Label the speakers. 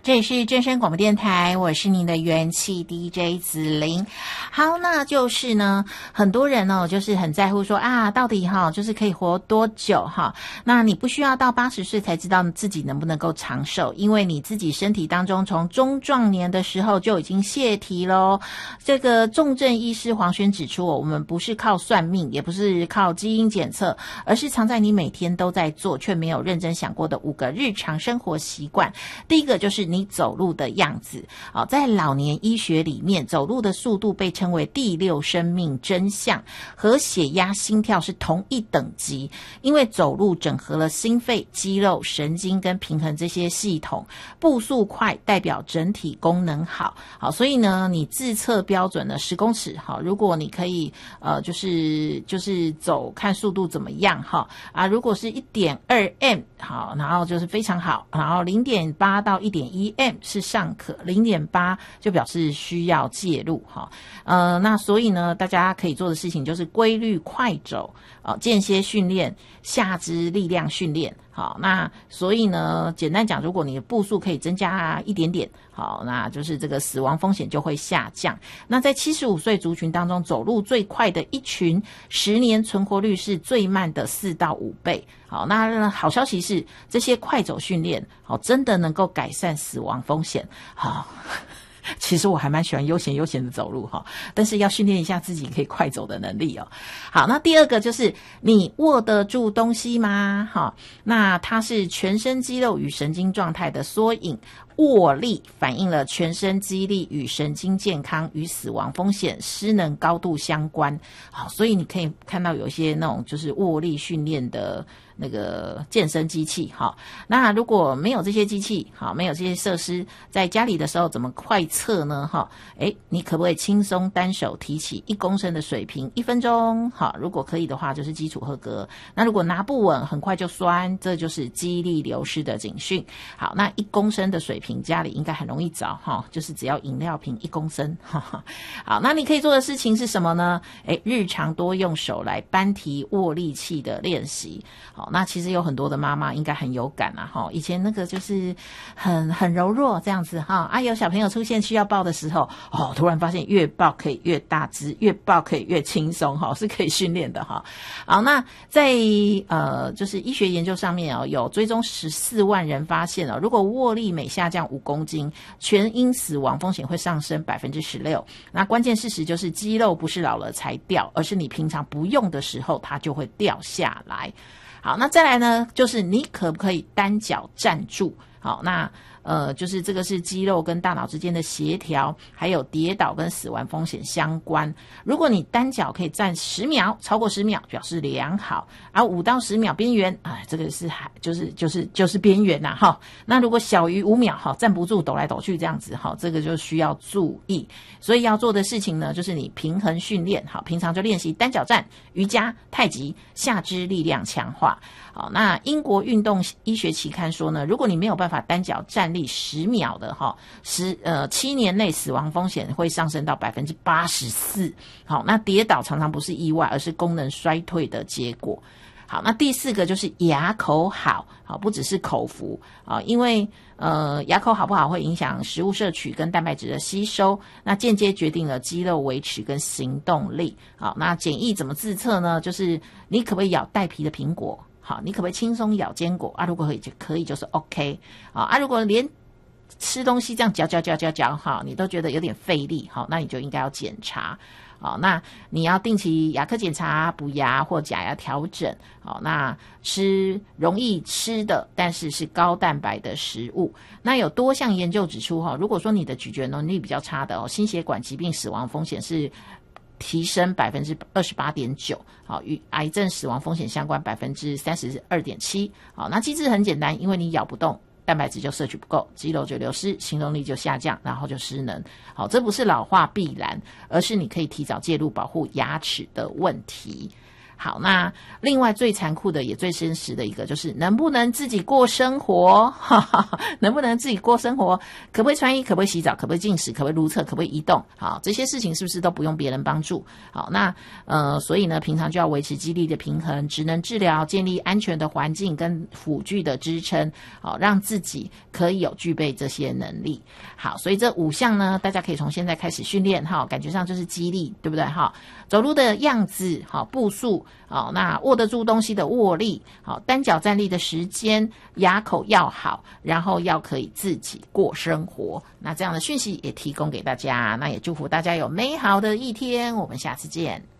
Speaker 1: 这里是真声广播电台，我是您的元气 DJ 子玲。好，那就是呢，很多人哦，就是很在乎说啊，到底就是可以活多久那你不需要到80岁才知道自己能不能够长寿，因为你自己身体当中从中壮年的时候就已经泄题咯。这个重症医师黄轩指出我们不是靠算命，也不是靠基因检测，而是藏在你每天都在做却没有认真想过的5个日常生活习惯。第一个就是你走路的样子。在老年医学里面，走路的速度被称为第6生命真相，和血压、心跳是同一等级，因为走路整合了心肺、肌肉、神经跟平衡这些系统，步速快代表整体功能好。所以呢，你自测标准呢10公尺，如果你可以就是走看速度怎么样如果是 1.2M 好，然后就是非常好，然后 0.8 到 1.1M 是尚可， 0.8 就表示需要介入那所以呢，大家可以做的事情就是规律快走，间歇训练，下肢力量训练。好，那所以呢，简单讲，如果你的步数可以增加一点点，好，那就是这个死亡风险就会下降。那在75岁族群当中，走路最快的一群，10年存活率是最慢的4到5倍。好，那好消息是，这些快走训练，真的能够改善死亡风险。好。其实我还蛮喜欢悠闲的走路但是要训练一下自己可以快走的能力好，那第二个就是你握得住东西吗那它是全身肌肉与神经状态的缩影。握力反映了全身肌力与神经健康与死亡风险失能高度相关。好，所以你可以看到有一些那种就是握力训练的那个健身机器那如果没有这些机器没有这些设施，在家里的时候怎么快测呢你可不可以轻松单手提起1公升的水瓶1分钟如果可以的话就是基础合格。那如果拿不稳很快就酸，这就是肌力流失的警讯。好，那1公升的水瓶家里应该很容易找就是只要饮料瓶1公升好，那你可以做的事情是什么呢？日常多用手来搬提握力器的练习。好，那其实有很多的妈妈应该很有感以前那个就是很柔弱这样子有小朋友出现需要抱的时候突然发现越抱可以越大只，越抱可以越轻松是可以训练的好，那在就是医学研究上面有追踪14万人发现如果握力每下降5公斤，全因死亡风险会上升 16%。 那关键事实就是肌肉不是老了才掉，而是你平常不用的时候它就会掉下来。好，那再来呢，就是你可不可以单脚站住？好，那就是这个是肌肉跟大脑之间的协调，还有跌倒跟死亡风险相关。如果你单脚可以站10秒，超过10秒表示良好，5到10秒边缘这个是就是边缘那如果小于5秒站不住，抖来抖去这样子这个就需要注意。所以要做的事情呢，就是你平衡训练平常就练习单脚站、瑜伽、太极、下肢力量强化。好，那英国运动医学期刊说呢，如果你没有办法单脚站立10秒的7年内死亡风险会上升到 84%。 好，那跌倒常常不是意外，而是功能衰退的结果。好，那第4个就是牙口好，不只是口福因为牙口好不好会影响食物摄取跟蛋白质的吸收，那间接决定了肌肉维持跟行动力。好，那简易怎么自测呢？就是你可不可以咬带皮的苹果？好，你可不可以轻松咬坚果如果可以就是 OK。如果连吃东西这样嚼你都觉得有点费力那你就应该要检查。好，那你要定期牙科检查、补牙或假牙调整。好，那吃容易吃的但是是高蛋白的食物。那有多项研究指出如果说你的咀嚼能力比较差的心血管疾病死亡风险是提升 28.9%， 好，与癌症死亡风险相关 32.7%。 好，那机制很简单，因为你咬不动，蛋白质就摄取不够，肌肉就流失，行动力就下降，然后就失能。好，这不是老化必然，而是你可以提早介入保护牙齿的问题。 好，那另外最残酷的也最真实的一个就是能不能自己过生活，能不能自己过生活，可不可以穿衣，可不可以洗澡，可不可以进食，可不可以如厕，可不可以移动，好，这些事情是不是都不用别人帮助？好，那所以呢平常就要维持肌力的平衡，职能治疗，建立安全的环境跟辅具的支撑，好，让自己可以有具备这些能力。好，所以这5项呢大家可以从现在开始训练，感觉上就是肌力，对不对？走路的样子，步数，那握得住东西的握力，单脚站立的时间，牙口要好，然后要可以自己过生活。那这样的讯息也提供给大家，那也祝福大家有美好的一天，我们下次见。